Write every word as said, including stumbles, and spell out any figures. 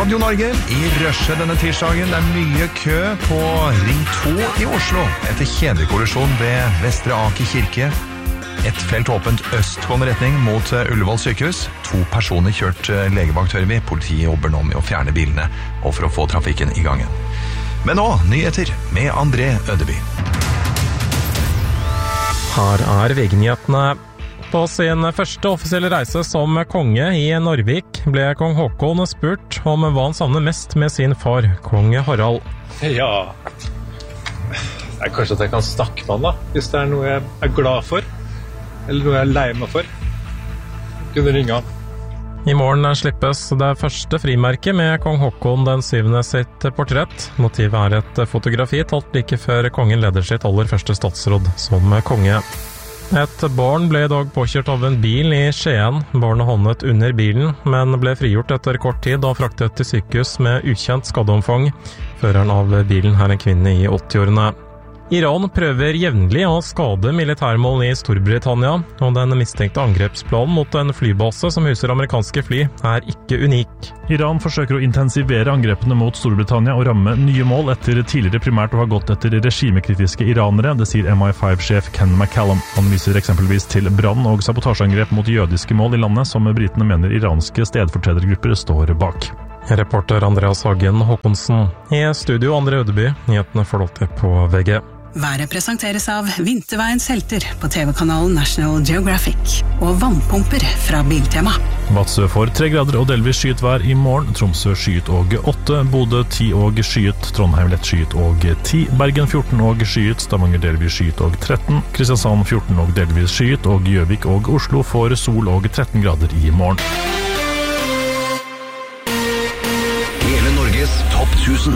Radio Norge i rushet denne tirsdagen. Det er mye kø på Ring to i Oslo etter kjedekollisjon ved Vestre Aker kirke. Et felt åpent østgående retning mot Ullevål sykehus. To personer kjørt legevakt, hører vi. Politiet jobber nå med å fjerne bilene og for å få trafikken i gangen. Men nå, nyheter med André Ødeby. Her er V G-nyhetene. På sin første offisielle reise som konge i Norvik ble kong Håkon spurt om hva han savner mest med sin far, kong Harald. Ja, det er kanskje at jeg kan snakke med han da, hvis det er noe jeg er glad for, eller noe jeg er lei meg for. Kunne ringe han. I morgen slippes det første frimerket med kong Håkon den syvende sitt portrett. Motivet er et fotografi tatt like før kongen leder sitt aller første statsråd som konge. Et barn ble i dag påkjørt av en bil i Skien. Barnet havnet under bilen, men ble frigjort etter kort tid og fraktet til sykehus med ukjent skadeomfang. Føreren av bilen er en kvinne i åtti-årene. Iran prøver jevnlig å skade militærmål i Storbritannia, og den mistenkte angrepsplanen mot en flybase som huser amerikanske fly er ikke unik. Iran forsøker å intensivere angrepene mot Storbritannia og ramme nye mål etter tidligere primært å ha gått etter regimekritiske iranere, det sier M I fem-sjef Ken McCallum. Han viser eksempelvis til brann- og sabotasjeangrep mot jødiske mål i landet som britene mener iranske stedfortredergrupper står bak. Reporter Andreas Hagen Håkonsen. I studio André Ødeby, nyhetene får dere på V G. Været presenteres av Vinterveiens helter på T V-kanalen National Geographic og vannpumper fra Biltema. Vadsø får tre grader og delvis skyet vær i morgen. Tromsø skyet og åtte, Bodø ti og skyet, Trondheim lett skyet og ti, Bergen fjorten og skyet, Stavanger delvis skyet og tretten, Kristiansand fjorten og delvis skyet, og Gjøvik og Oslo får sol og tretten grader i morgen. Hele Norges topp tusen.